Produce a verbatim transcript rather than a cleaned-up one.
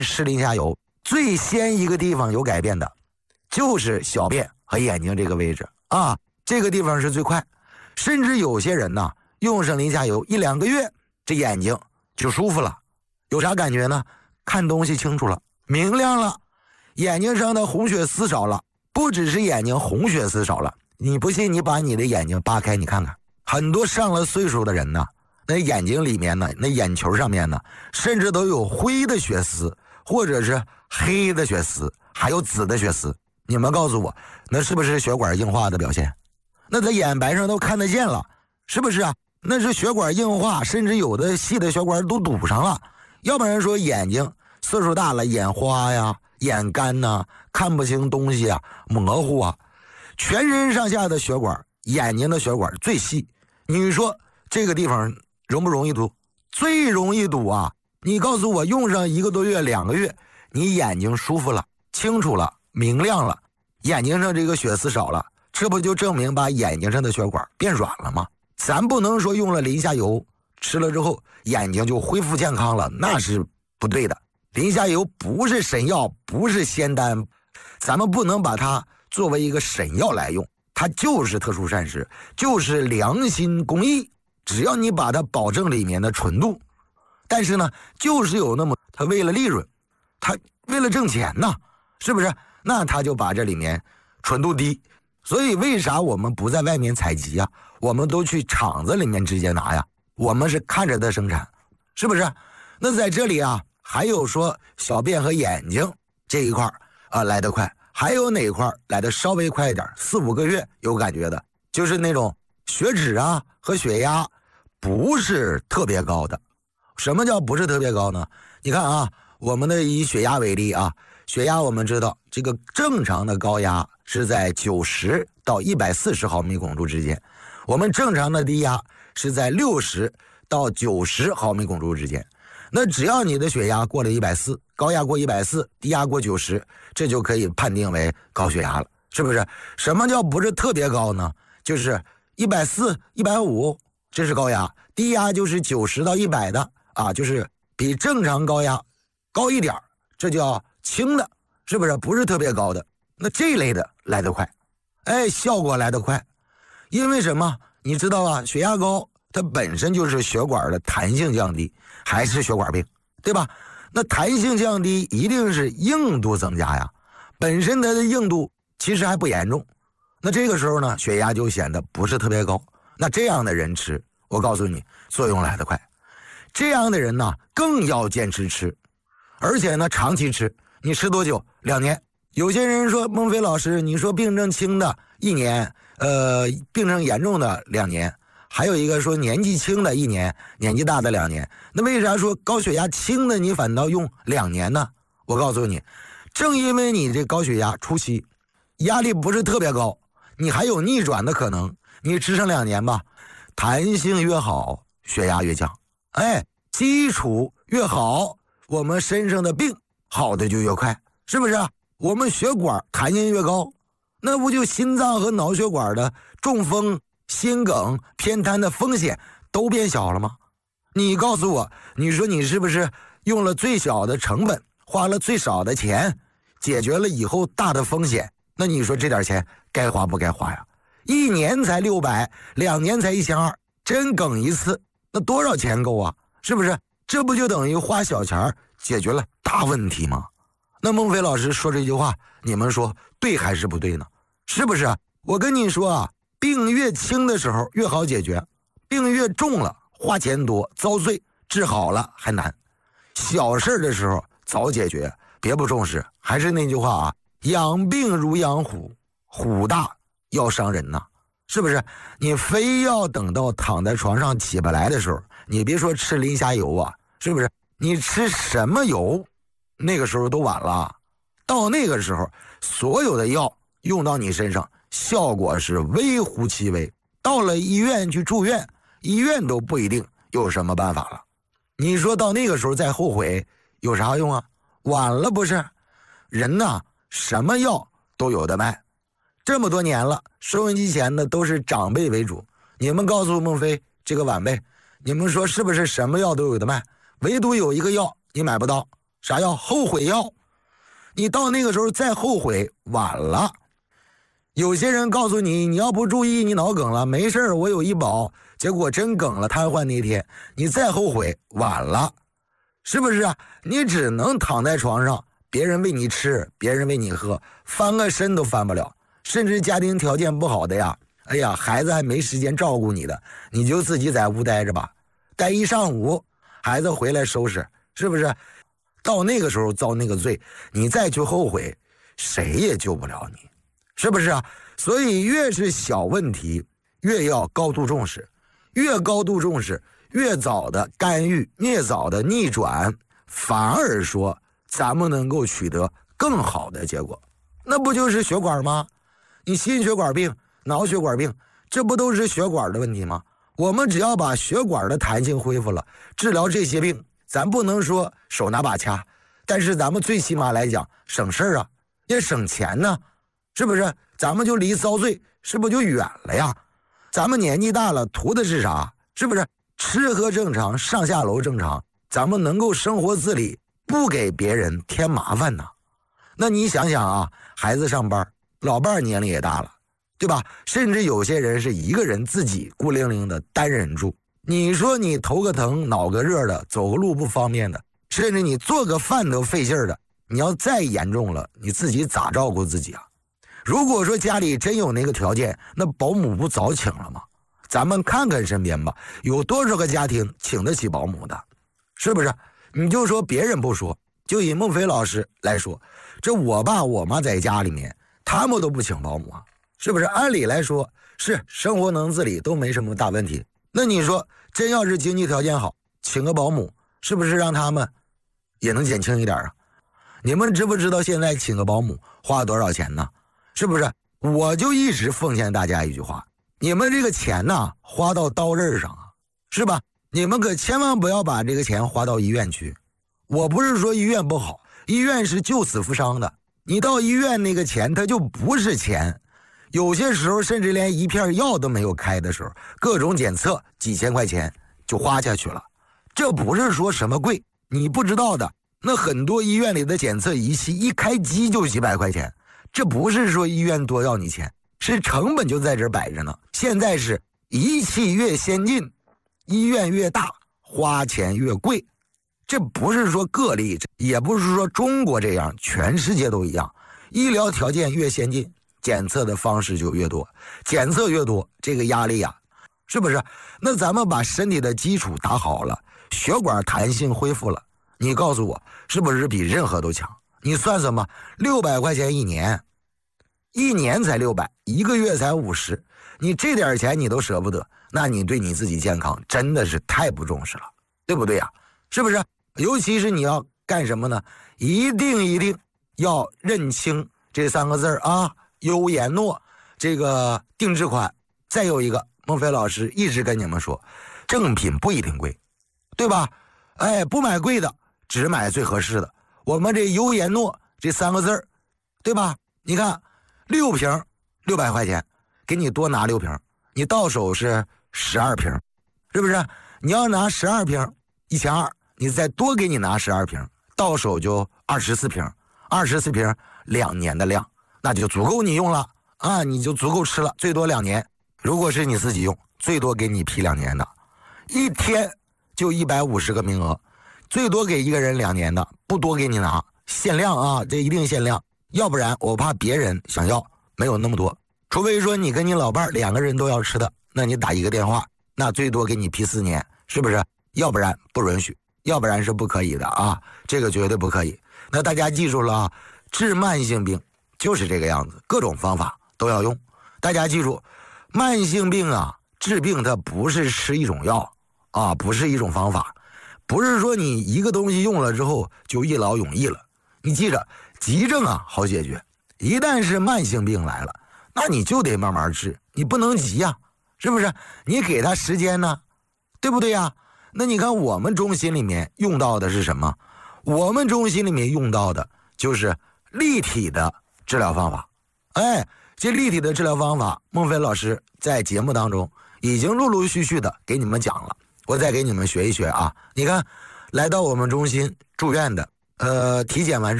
吃磷虾油最先一个地方有改变的，就是小便和眼睛这个位置啊，这个地方是最快。甚至有些人呢，用上磷虾油一两个月，这眼睛就舒服了。有啥感觉呢？看东西清楚了，明亮了，眼睛上的红血丝少了。不只是眼睛红血丝少了，你不信你把你的眼睛扒开你看看，很多上了岁数的人呢，那眼睛里面呢，那眼球上面呢，甚至都有灰的血丝，或者是黑的血丝，还有紫的血丝。你们告诉我，那是不是血管硬化的表现？那在眼白上都看得见了，是不是啊？那是血管硬化，甚至有的细的血管都堵上了。要不然说眼睛岁数大了，眼花呀，眼干呐，看不清东西啊，模糊啊。全身上下的血管，眼睛的血管最细，你说这个地方容不容易堵？最容易堵啊！你告诉我，用上一个多月两个月，你眼睛舒服了，清楚了，明亮了，眼睛上这个血丝少了，这不就证明把眼睛上的血管变软了吗？咱不能说用了磷虾油吃了之后眼睛就恢复健康了，那是不对的。磷虾油不是神药，不是仙丹，咱们不能把它作为一个神药来用，它就是特殊膳食，就是良心公益。只要你把它保证里面的纯度，但是呢，就是有那么他为了利润，他为了挣钱呢，是不是？那他就把这里面纯度低。所以为啥我们不在外面采集啊？我们都去厂子里面直接拿呀，我们是看着它生产，是不是？那在这里啊，还有说小便和眼睛这一块啊来得快，还有哪一块来得稍微快一点，四五个月有感觉的，就是那种血脂啊和血压不是特别高的。什么叫不是特别高呢？你看啊，我们的以血压为例啊，血压我们知道这个正常的高压是在九十到一百四十毫米汞柱之间，我们正常的低压是在六十到九十毫米汞柱之间。那只要你的血压过了一百四，高压过一百四，低压过九十，这就可以判定为高血压了，是不是？什么叫不是特别高呢？就是一百四、一百五，这是高压，低压就是九十到一百的啊，就是比正常高压高一点，这叫轻的，是不是？不是特别高的。那这类的来得快，哎，效果来得快。因为什么？你知道啊，血压高它本身就是血管的弹性降低，还是血管病，对吧？那弹性降低一定是硬度增加呀，本身它的硬度其实还不严重，那这个时候呢，血压就显得不是特别高。那这样的人吃，我告诉你，作用来得快。这样的人呢，更要坚持吃，而且呢，长期吃。你吃多久？两年。有些人说，孟非老师，你说病症轻的一年，呃，病症严重的两年，还有一个说年纪轻的一年，年纪大的两年。那为啥说高血压轻的你反倒用两年呢？我告诉你，正因为你这高血压初期压力不是特别高，你还有逆转的可能，你吃上两年吧，弹性越好，血压越降。哎，基础越好，我们身上的病好的就越快，是不是？我们血管弹性越高，那不就心脏和脑血管的中风、心梗、偏瘫的风险都变小了吗？你告诉我，你说你是不是用了最小的成本，花了最少的钱，解决了以后大的风险？那你说这点钱该花不该花呀？一年才六百，两年才一千二，真梗一次，那多少钱够啊？是不是？这不就等于花小钱解决了大问题吗？那孟非老师说这句话，你们说对还是不对呢？是不是？我跟你说啊，病越轻的时候越好解决，病越重了花钱多遭罪，治好了还难。小事的时候早解决，别不重视。还是那句话啊，养病如养虎，虎大要伤人呐，是不是？你非要等到躺在床上起不来的时候，你别说吃磷虾油啊，是不是？你吃什么油那个时候都晚了。到那个时候所有的药用到你身上效果是微乎其微，到了医院去住院，医院都不一定有什么办法了。你说到那个时候再后悔有啥用啊？晚了不是？人呐，什么药都有的卖。这么多年了，收音机前的都是长辈为主，你们告诉孟非这个晚辈，你们说是不是什么药都有的卖？唯独有一个药你买不到， 啥药？后悔药。你到那个时候再后悔晚了。有些人告诉你，你要不注意你脑梗了，没事我有医保，结果真梗了，瘫痪那天，你再后悔晚了，是不是啊？你只能躺在床上，别人喂你吃，别人喂你喝，翻个身都翻不了。甚至家庭条件不好的呀，哎呀，孩子还没时间照顾你的，你就自己在屋待着吧，待一上午，孩子回来收拾，是不是？到那个时候遭那个罪，你再去后悔，谁也救不了你，是不是啊？所以越是小问题，越要高度重视，越高度重视，越早的干预，越早的逆转，反而说咱们能够取得更好的结果。那不就是血管吗？你心血管病、脑血管病，这不都是血管的问题吗？我们只要把血管的弹性恢复了，治疗这些病，咱不能说手拿把掐，但是咱们最起码来讲省事啊，也省钱呢，是不是？咱们就离遭罪是不是就远了呀？咱们年纪大了图的是啥？是不是吃喝正常，上下楼正常，咱们能够生活自理，不给别人添麻烦呢？那你想想啊，孩子上班，老伴儿年龄也大了，对吧？甚至有些人是一个人自己孤零零的单人住，你说你头个疼脑个热的，走个路不方便的，甚至你做个饭都费劲的，你要再严重了，你自己咋照顾自己啊？如果说家里真有那个条件，那保姆不早请了吗？咱们看看身边吧，有多少个家庭请得起保姆的，是不是？你就说别人不说，就以孟非老师来说，这我爸我妈在家里面，他们都不请保姆啊，是不是？按理来说是生活能自理，都没什么大问题。那你说真要是经济条件好，请个保姆，是不是让他们也能减轻一点啊？你们知不知道现在请个保姆花多少钱呢？是不是？我就一直奉劝大家一句话，你们这个钱呢，花到刀刃上啊，是吧？你们可千万不要把这个钱花到医院去。我不是说医院不好，医院是救死扶伤的，你到医院那个钱它就不是钱，有些时候甚至连一片药都没有开的时候，各种检测几千块钱就花下去了。这不是说什么贵，你不知道的，那很多医院里的检测仪器一开机就几百块钱，这不是说医院多要你钱，是成本就在这摆着呢。现在是仪器越先进，医院越大，花钱越贵。这不是说个例，也不是说中国这样，全世界都一样。医疗条件越先进，检测的方式就越多，检测越多，这个压力呀、啊，是不是？那咱们把身体的基础打好了，血管弹性恢复了，你告诉我，是不是比任何都强？你算算吧，六百块钱一年，一年才六百，一个月才五十，你这点钱你都舍不得，那你对你自己健康真的是太不重视了，对不对呀、啊？是不是？尤其是你要干什么呢？一定一定要认清这三个字啊，优颜诺这个定制款。再有一个，孟非老师一直跟你们说，正品不一定贵，对吧？哎，不买贵的，只买最合适的。我们这优颜诺这三个字，对吧？你看六瓶六百块钱，给你多拿六瓶，你到手是十二瓶，是不是？你要拿十二瓶一千二，你再多给你拿十二瓶，到手就二十四瓶，二十四瓶两年的量，那就足够你用了啊，你就足够吃了，最多两年。如果是你自己用，最多给你批两年的，一天就一百五十个名额，最多给一个人两年的，不多给你拿，限量啊，这一定限量，要不然我怕别人想要，没有那么多。除非说你跟你老伴两个人都要吃的，那你打一个电话，那最多给你批四年，是不是？要不然不允许，要不然是不可以的啊，这个绝对不可以。那大家记住了啊，治慢性病就是这个样子，各种方法都要用。大家记住，慢性病啊，治病它不是吃一种药啊，不是一种方法，不是说你一个东西用了之后就一劳永逸了。你记着，急症啊好解决，一旦是慢性病来了，那你就得慢慢治，你不能急呀、啊，是不是？你给他时间呢，对不对呀、啊？那你看我们中心里面用到的是什么？我们中心里面用到的就是立体的治疗方法。哎，这立体的治疗方法，孟非老师在节目当中已经陆陆续续的给你们讲了，我再给你们学一学啊。你看，来到我们中心住院的， 呃，体检完之